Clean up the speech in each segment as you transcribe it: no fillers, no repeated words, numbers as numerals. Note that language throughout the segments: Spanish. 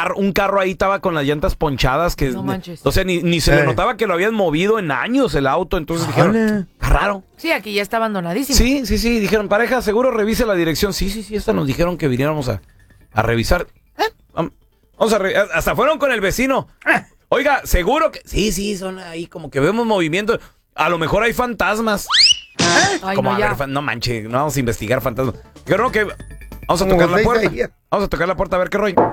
un carro ahí estaba con las llantas ponchadas. Que, no manches. O sea, ni se le notaba que lo habían movido en años el auto. Entonces dijeron, está raro. Sí, aquí ya está abandonadísimo. Sí. Dijeron, pareja, seguro revise la dirección. Sí, esta nos dijeron que viniéramos a revisar. Vamos a revisar. Hasta fueron con el vecino. Oiga, seguro que... Sí, son ahí como que vemos movimiento. A lo mejor hay fantasmas. Ay, como no, a ver, no manches, no vamos a investigar fantasmas. Creo que vamos a tocar la puerta. Vamos a tocar la puerta a ver qué rollo.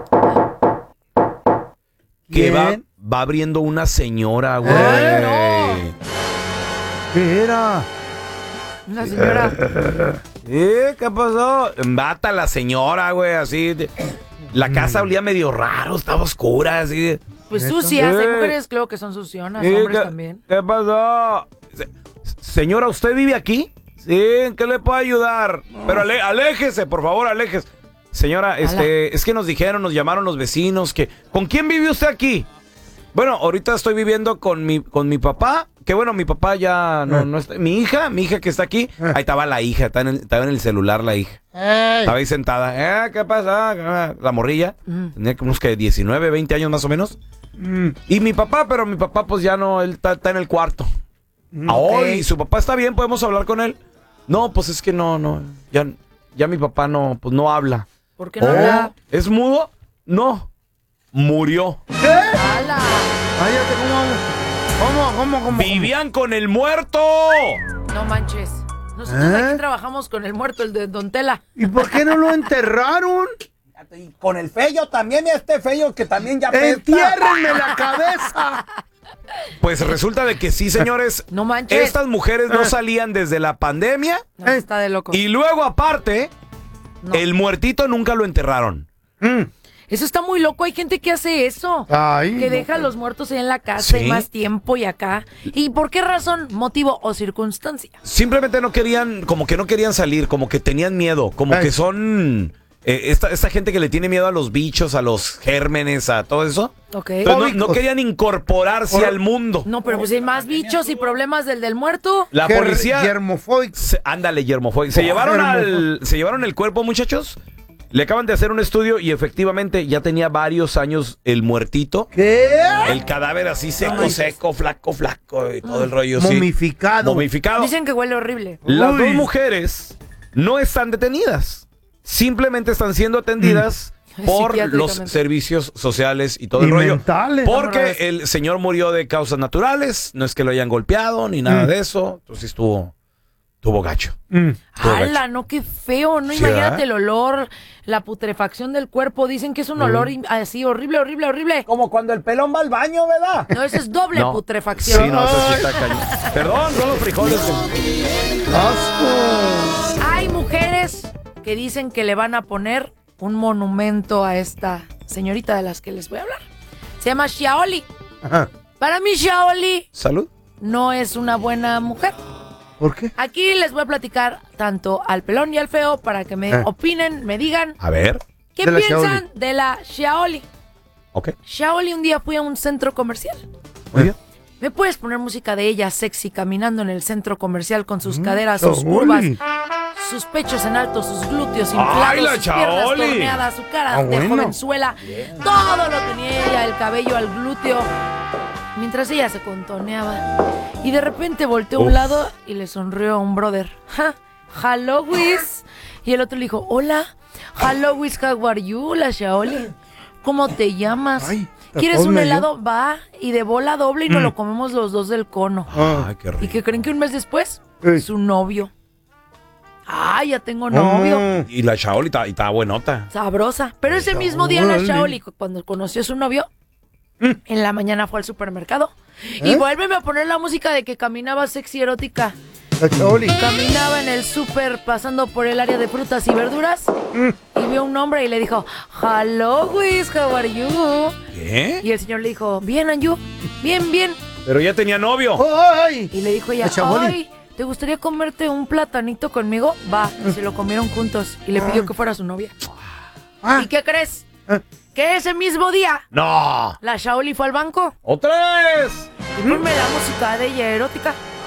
Que va abriendo una señora, güey. No. ¿Qué era? Una señora. ¿Qué pasó? Mata a la señora, güey, así. La casa olía medio raro, estaba oscura, así. Pues sucias, hay mujeres creo que son sucionas, hombres también. ¿Qué pasó? Señora, ¿usted vive aquí? Sí, ¿en qué le puedo ayudar? Pero aléjese, por favor, aléjese. Señora, es que nos llamaron los vecinos que... ¿Con quién vive usted aquí? Bueno, ahorita estoy viviendo con mi papá, que bueno, mi papá ya no está. Mi hija que está aquí, ahí estaba la hija, estaba en el celular la hija. Estaba ahí sentada. ¿Qué pasa? La morrilla, tenía como unos 19, 20 años más o menos. Y mi papá, pero mi papá pues ya no, él está en el cuarto. ¿Y su papá está bien? ¿Podemos hablar con él? No, pues es que no, ya mi papá no, pues no habla. ¿Por qué no habla? ¿Es mudo? No, murió. ¿Qué? ¡Hala! ¿Cómo? ¡Vivían con el muerto! No manches. Nosotros aquí trabajamos con el muerto, el de Don Tela. ¿Y por qué no lo enterraron? Y con el feyo también, feyo que también ya pesta. ¡Entiérrenme la cabeza! Pues resulta de que sí, señores. No manches. Estas mujeres no salían desde la pandemia. No, está de loco. Y luego, aparte, el muertito nunca lo enterraron. Eso está muy loco. Hay gente que hace eso. Que deja a los muertos ahí en la casa y más tiempo y acá. ¿Y por qué razón, motivo o circunstancia? Simplemente no querían salir, como que tenían miedo, como que son... esta gente que le tiene miedo a los bichos, a los gérmenes, a todo eso. Ok. Entonces no querían incorporarse al mundo. No, pero pues hay más bichos y problemas del muerto. La policía... Germofóbico. Ándale, germofóbico. Se llevaron el cuerpo, muchachos. Le acaban de hacer un estudio y efectivamente ya tenía varios años el muertito. ¿Qué? El cadáver así seco, flaco y todo el rollo así. Momificado. Dicen que huele horrible. Las dos mujeres no están detenidas. Simplemente están siendo atendidas por los servicios sociales y todo el rollo. Mentales. Porque el señor murió de causas naturales. No es que lo hayan golpeado ni nada de eso. Entonces estuvo gacho. ¡Hala! No, qué feo. No, imagínate el olor, la putrefacción del cuerpo. Dicen que es un olor así horrible. Como cuando el pelón va al baño, ¿verdad? No, eso es doble putrefacción. Sí, no, eso sí está cañón. Perdón, son los frijoles. Hay mujeres que dicen que le van a poner un monumento a esta señorita de las que les voy a hablar. Se llama Xiaoli. Ajá. Para mí, Xiaoli Salud. no es una buena mujer. ¿Por qué? Aquí les voy a platicar tanto al pelón y al feo para que me opinen, me digan. A ver. ¿Qué piensan de la Xiaoli? Ok. Xiaoli un día fui a un centro comercial. Muy bien. ¿Me puedes poner música de ella sexy caminando en el centro comercial con sus caderas, sus curvas, sus pechos en alto, sus glúteos inflados, sus piernas torneadas, su cara de jovenzuela? Todo lo tenía ella, el cabello al glúteo, mientras ella se contoneaba. Y de repente volteó a un lado y le sonrió a un brother. Hello, Wiz. Y el otro le dijo, hola, hello, Wiz, how are you, la Xiaoli? ¿Cómo te llamas? ¿Quieres un helado? Va, y de bola doble y nos lo comemos los dos del cono. Ay, qué rico. ¿Y qué creen que un mes después? Su novio. Ya tengo novio. Y la Xiaoli estaba buenota. Sabrosa. Pero ese mismo día la Xiaoli, cuando conoció a su novio, en la mañana fue al supermercado. Y vuélveme a poner la música de que caminaba sexy erótica. La Xiaoli. Caminaba en el súper pasando por el área de frutas y verduras y vio un hombre y le dijo, hello, Wiz, how are you? ¿Qué? Y el señor le dijo, bien, and you, bien. Pero ya tenía novio. ¡Ay! Y le dijo ella, ay, ¿te gustaría comerte un platanito conmigo? Va, y se lo comieron juntos y le pidió que fuera su novia. ¿Y qué crees? Que ese mismo día ¡No! la Xiaoli fue al banco. ¡Otra vez! Y ponme la música de ella erótica.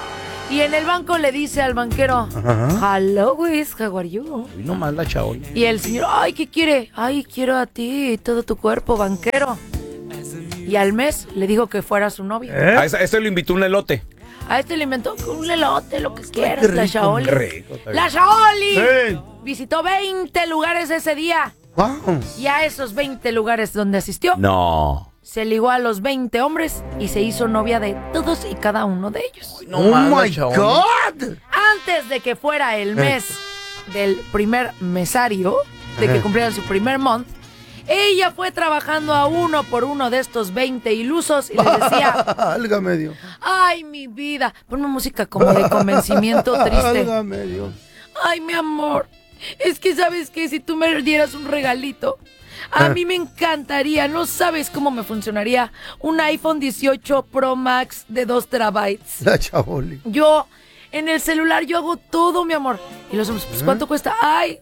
Y en el banco le dice al banquero, hello, Luis, how are you? Y nomás la Chaoli. Y el señor, ay, ¿qué quiere? Ay, quiero a ti, todo tu cuerpo, banquero. Y al mes le dijo que fuera su novia. A este lo invitó un elote. A este le inventó un elote, lo que quieras, la Chaoli. Rico, ¡La Chaoli! Sí. Visitó 20 lugares ese día. Wow. Y a esos 20 lugares donde asistió, No. se ligó a los 20 hombres y se hizo novia de todos y cada uno de ellos. Oh my God. Antes de que fuera el mes del primer mesario, de que cumplieran su primer month, ella fue trabajando a uno por uno de estos 20 ilusos y les decía, Álgame Dios. ay, mi vida, ponme música como de convencimiento triste. Álgame Dios. Ay, mi amor, es que sabes que si tú me dieras un regalito, a mí me encantaría, no sabes cómo me funcionaría, un iPhone 18 Pro Max de 2 terabytes. La Chaoli. Yo, en el celular, yo hago todo, mi amor. Y los hombres, pues, ¿cuánto cuesta? Ay,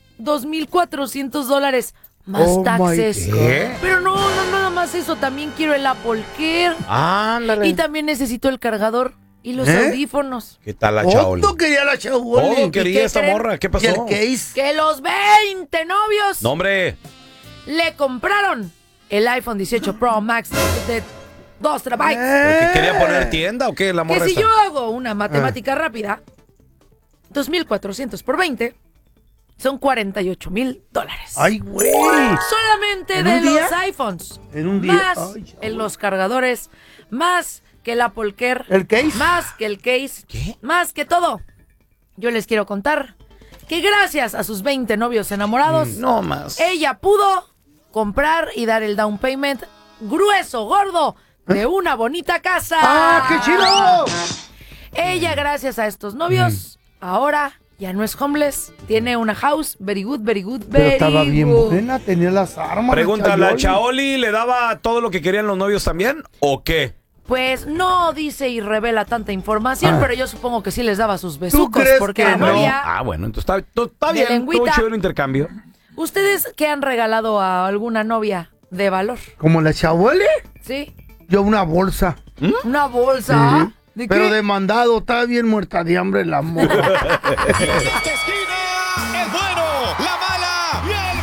$2,400 más Oh, taxes. my God. Pero no, nada más eso, también quiero el Apple Care. Ándale. Y también necesito el cargador y los audífonos. ¿Qué tal la Chaoli? ¿Cuánto quería la Chaoli? Todo quería qué esta creen? morra. ¿Qué ¿Y pasó? el case? Que los 20 novios No, hombre. le compraron el iPhone 18 Pro Max de 2 terabytes. ¿Qué quería poner tienda o qué? La Que morra si esta. yo hago una matemática rápida, 2,400 por 20 son $48,000. Ay, güey. Solamente ¿En de un día? los iPhones. ¿En un día? Más Ay, en los cargadores, más que el Apple Care. ¿El case? Más que el case. ¿Qué? Más que todo. Yo les quiero contar que gracias a sus 20 novios enamorados, No más. ella pudo comprar y dar el down payment grueso, gordo, de una bonita casa. ¡Ah, qué chido! Ella, gracias a estos novios, ahora ya no es homeless, tiene una house, very good, very good, Pero very estaba bien good. buena, tenía las armas. Pregunta, ¿la Chaoli. Chaoli le daba todo lo que querían los novios también o qué? Pues no dice y revela tanta información, pero yo supongo que sí les daba sus besucos, crees porque que la no? novia... Ah, bueno, entonces está De bien. lengüita. Todo chido el intercambio. ¿Ustedes qué han regalado a alguna novia de valor? ¿Como la Chaoli? ¿Sí? Yo una bolsa. ¿Una bolsa? ¿De Pero qué? de mandado, estaba bien muerta de hambre la morra. Esta esquina, el bueno, la mala y el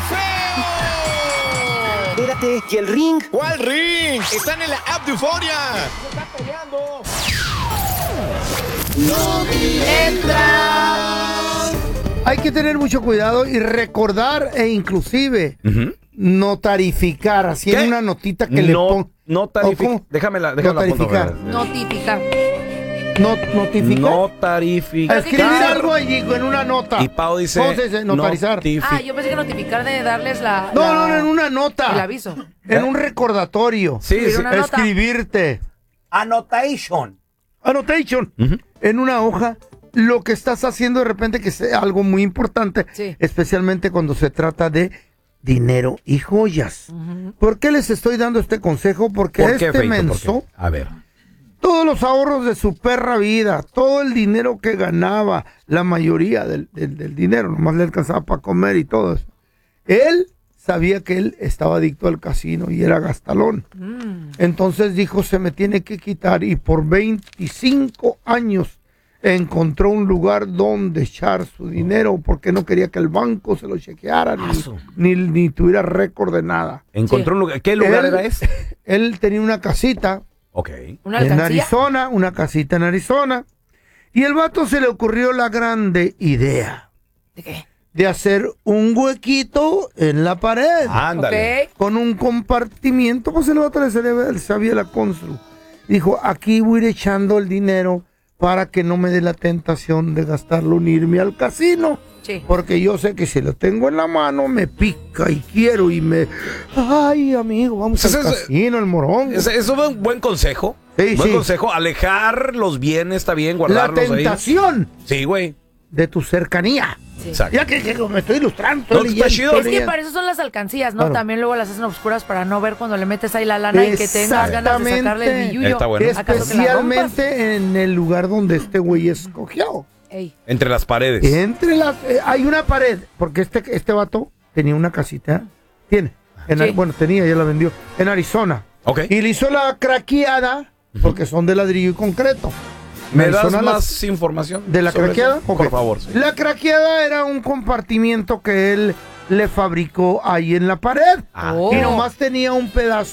feo. Espérate, ¿y el ring? ¿Cuál ring? Están en la app de Euforia. Hay que tener mucho cuidado y recordar e inclusive notarificar, así en ¿Qué? una notita que le ponga. No ¿O tarificar. cómo? Déjamela Notarificar. apunto, Notifica. Notificar. Notarificar. Escribir algo allí en una nota. Y Pau dice. ¿Cómo se dice? Notarizar. Ah, yo pensé que notificar de darles la... No, la- en una nota. el aviso. En un recordatorio. Sí, Escribir sí. una nota. Escribirte. Annotation. Annotation. En una hoja. Lo que estás haciendo de repente que sea algo muy importante. Sí. Especialmente cuando se trata de dinero y joyas. ¿Por qué les estoy dando este consejo? Porque ¿Por qué, este Feito? ¿Por menso, qué? A ver. todos los ahorros de su perra vida, todo el dinero que ganaba, la mayoría del dinero, nomás le alcanzaba para comer y todo eso. Él sabía que él estaba adicto al casino y era gastalón. Entonces dijo, se me tiene que quitar, y por 25 años encontró un lugar donde echar su dinero porque no quería que el banco se lo chequeara ni tuviera récord de nada. Encontró un lugar. ¿Qué lugar Él- era ese? Él tenía una casita Ok. ¿Una en alcancía? Arizona, una casita en Arizona, y el vato se le ocurrió la grande idea ¿De qué? de hacer un huequito en la pared Ándale. Ok. con un compartimiento. Pues el vato le sabía la constru. Dijo, aquí voy a ir echando el dinero para que no me dé la tentación de gastarlo ni irme al casino. Sí. Porque yo sé que si lo tengo en la mano me pica y quiero y me... Ay, amigo, vamos Pues al ese es- casino, el morón. Eso es un buen consejo. Sí, buen sí. consejo. Alejar los bienes, está bien, La guardarlos ahí. tentación Sí, güey. de tu cercanía. Sí. Exacto. Ya que me estoy ilustrando. No, estoy está leyendo, chido. estoy Es que leyendo. para eso son las alcancías, ¿no? Claro. También luego las hacen oscuras para no ver cuando le metes ahí la lana y que tengas ganas de sacarle el billullo. Está bueno. ¿Acaso que la rompas? Especialmente en el lugar donde este güey escogió. Ey. Entre las paredes. Entre las... hay una pared, porque este vato tenía una casita. Tiene. Sí. Bueno, tenía, ya la vendió. En Arizona. Ok. Y le hizo la craqueada, porque son de ladrillo y concreto. ¿Me das más información? ¿De la craqueada? Okay. Por favor. Sí. La craqueada era un compartimiento que él le fabricó ahí en la pared. Y nomás tenía un pedazo